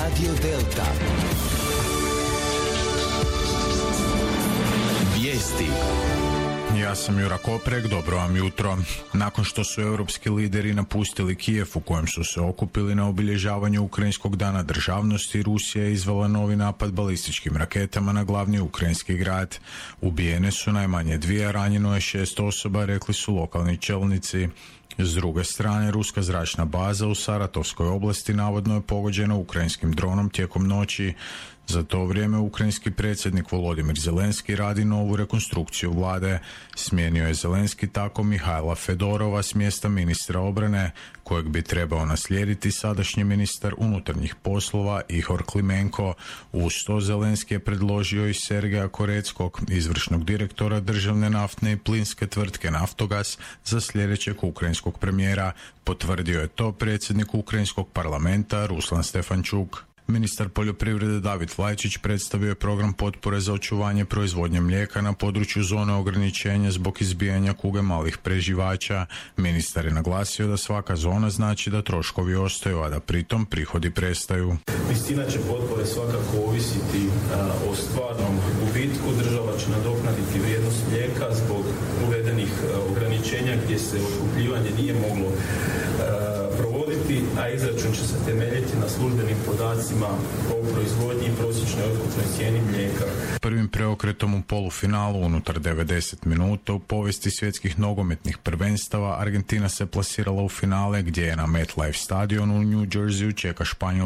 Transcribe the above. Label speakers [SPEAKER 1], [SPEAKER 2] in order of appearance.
[SPEAKER 1] Radio Delta. Vijesti.
[SPEAKER 2] Ja sam Jura Koprek, dobro vam jutro. Nakon što su europski lideri napustili Kijev u kojem su se okupili na obilježavanju Ukrajinskog dana državnosti, Rusija je izvela novi napad balističkim raketama na glavni ukrajinski grad. Ubijene su najmanje 2, a ranjeno je 6 osoba, rekli su lokalni čelnici. S druge strane, ruska zračna baza u Saratovskoj oblasti navodno je pogođena ukrajinskim dronom tijekom noći. Za to vrijeme ukrajinski predsjednik Volodimir Zelenski radi novu rekonstrukciju vlade. Smijenio je Zelenski tako Mihajla Fedorova s mjesta ministra obrane, kojeg bi trebao naslijediti sadašnji ministar unutarnjih poslova Ihor Klimenko. Uz to Zelenski je predložio i Sergeja Koreckog, izvršnog direktora državne naftne i plinske tvrtke Naftogaz, za sljedećeg ukrajinskog premijera. Potvrdio je to predsjednik ukrajinskog parlamenta Ruslan Stefančuk. Ministar poljoprivrede David Vlajčić predstavio je program potpore za očuvanje proizvodnje mlijeka na području zone ograničenja zbog izbijanja kuge malih preživača. Ministar je naglasio da svaka zona znači da troškovi ostaju, a da pritom prihodi prestaju.
[SPEAKER 3] Visina će potpore svakako ovisiti o stvarnom gubitku. Država će nadoknaditi vrijednost mlijeka zbog uvedenih ograničenja gdje se otkupljivanje nije moglo provoditi, a izračun će se temeljiti na službenim podacima o proizvodnji i prosječnoj otkupnoj cijeni mlijeka.
[SPEAKER 2] Prvim preokretom u polufinalu unutar 90 minuta u povijesti svjetskih nogometnih prvenstava Argentina se plasirala u finale gdje je na MetLife stadionu u New Jerseyu čeka Španjolska